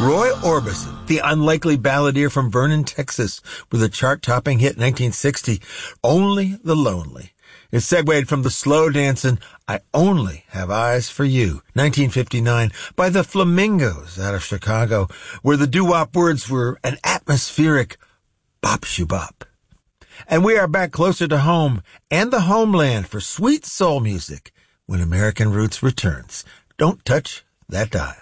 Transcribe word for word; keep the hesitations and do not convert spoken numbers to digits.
Roy Orbison, the unlikely balladeer from Vernon, Texas, with a chart-topping hit in nineteen sixty, Only the Lonely. It segued from the slow dancing I Only Have Eyes for You, nineteen fifty-nine, by the Flamingos out of Chicago, where the doo-wop words were an atmospheric bop-shoo-bop. And we are back closer to home and the homeland for sweet soul music when American Roots returns. Don't touch that dial.